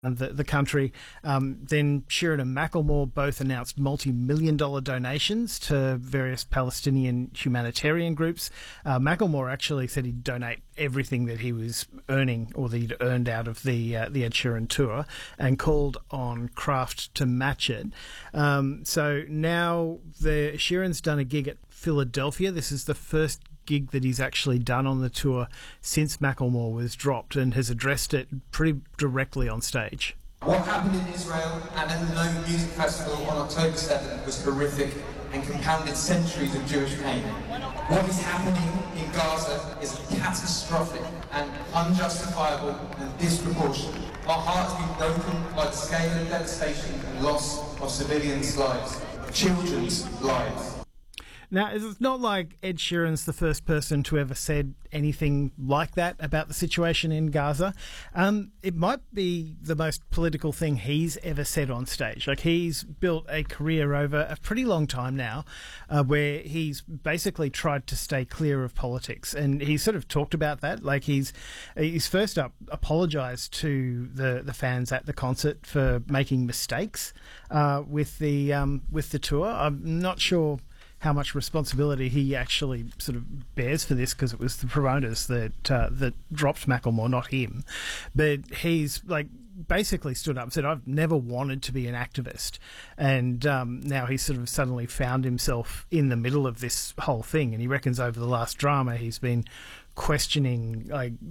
the country. Then Sheeran and Macklemore both announced multi-million-dollar donations to various Palestinian humanitarian groups. Macklemore actually said he'd donate everything that he was earning or that he'd earned out of the Ed Sheeran tour, and called on Kraft to match it. So now Sheeran's done a gig at Philadelphia. This is the first gig that he's actually done on the tour since Macklemore was dropped, and has addressed it pretty directly on stage. What happened in Israel and at the Nome Music Festival on October 7th was horrific and compounded centuries of Jewish pain. What is happening in Gaza is catastrophic and unjustifiable and disproportionate. Our hearts have been broken by the scale of devastation and loss of civilians' lives, children's lives. Now, it's not like Ed Sheeran's the first person to ever said anything like that about the situation in Gaza. It might be the most political thing he's ever said on stage. Like, he's built a career over a pretty long time now, where he's basically tried to stay clear of politics, and he sort of talked about that. Like, he's first up apologised to the fans at the concert for making mistakes with the tour. I'm not sure how much responsibility he actually sort of bears for this, because it was the promoters that dropped Macklemore, not him. But he's basically stood up and said, I've never wanted to be an activist. And now he's sort of suddenly found himself in the middle of this whole thing. And he reckons over the last drama, he's been questioning,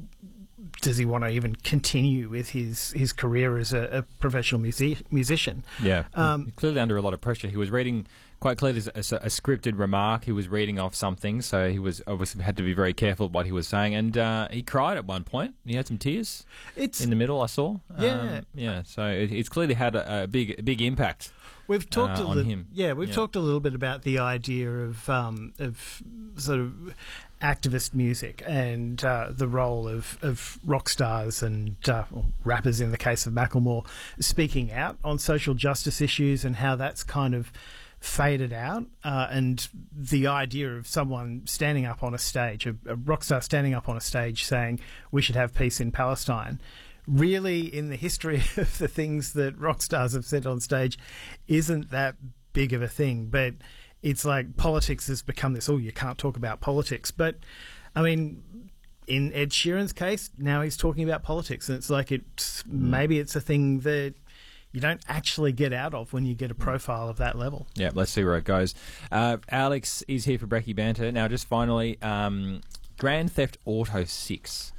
does he want to even continue with his career as a professional musician? Yeah, clearly under a lot of pressure. He was reading, quite clearly, a scripted remark. He was reading off something, so he was obviously had to be very careful of what he was saying. And he cried at one point. He had some tears in the middle, I saw. Yeah. So it's clearly had a big impact. We've talked on him. Yeah, we've talked a little bit about the idea of sort of activist music and the role of rock stars and rappers, in the case of Macklemore, speaking out on social justice issues, and how that's kind of faded out, and the idea of someone standing up on a stage, a rock star standing up on a stage saying we should have peace in Palestine, really, in the history of the things that rock stars have said on stage, isn't that big of a thing. But it's like politics has become this, you can't talk about politics. But, I mean, in Ed Sheeran's case, now he's talking about politics, and it's like maybe it's a thing that you don't actually get out of when you get a profile of that level. Yeah, let's see where it goes. Alex is here for Brekkie Banter. Now, just finally, Grand Theft Auto 6.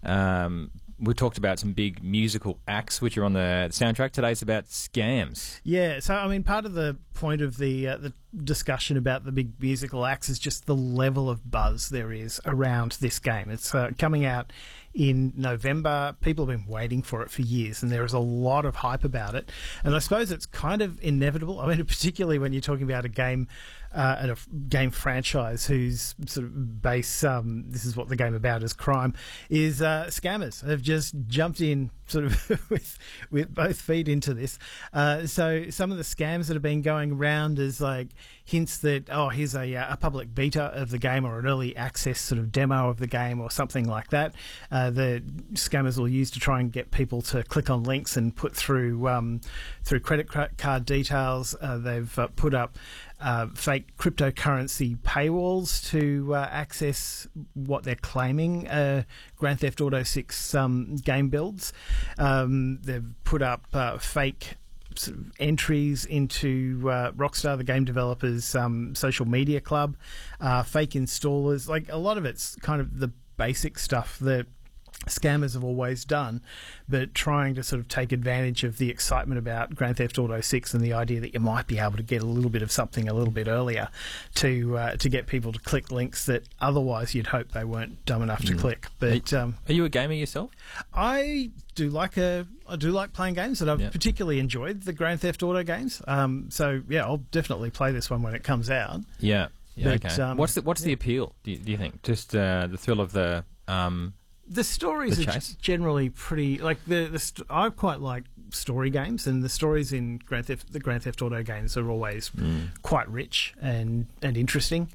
We talked about some big musical acts which are on the soundtrack. Today it's about scams. Yeah, so I mean, part of the point of the discussion about the big musical acts is just the level of buzz there is around this game. It's coming out in November. People have been waiting for it for years, and there is a lot of hype about it. And I suppose it's kind of inevitable. I mean, particularly when you're talking about a game and a game franchise whose sort of base, this is what the game about is crime, is scammers have just jumped in sort of with both feet into this. So some of the scams that have been going around is like hints that, here's a public beta of the game or an early access sort of demo of the game or something like that. The scammers will use to try and get people to click on links and put through credit card details. They've put up fake cryptocurrency paywalls to access what they're claiming Grand Theft Auto 6 game builds. They've put up fake sort of entries into Rockstar, the game developers' social media club, fake installers. Like, a lot of it's kind of the basic stuff that scammers have always done, but trying to sort of take advantage of the excitement about Grand Theft Auto 6 and the idea that you might be able to get a little bit of something a little bit earlier to get people to click links that otherwise you'd hope they weren't dumb enough to click. But are you a gamer yourself? I do like playing games, and I've particularly enjoyed the Grand Theft Auto games. So yeah, I'll definitely play this one when it comes out. Yeah, but, okay. What's the appeal? Do you think just the thrill of the stories are generally pretty, like I quite like story games, and the stories in the Grand Theft Auto games are always quite rich and interesting.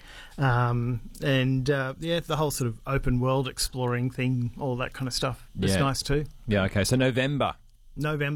The whole sort of open world exploring thing, all that kind of stuff is nice too. Yeah, okay. So November.